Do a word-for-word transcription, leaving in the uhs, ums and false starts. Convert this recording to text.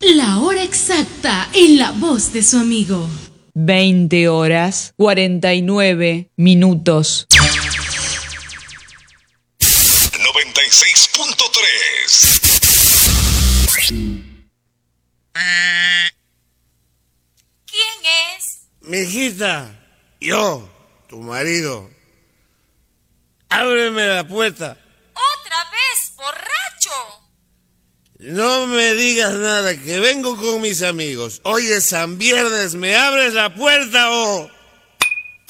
La hora exacta en la voz de su amigo. veinte horas cuarenta y nueve minutos. noventa y seis punto tres. ¿Quién es? Mijita, yo, tu marido. Ábreme la puerta. ¿Otra vez, borracho? No me digas nada, que vengo con mis amigos. Hoy es San Viernes, ¿me abres la puerta o...?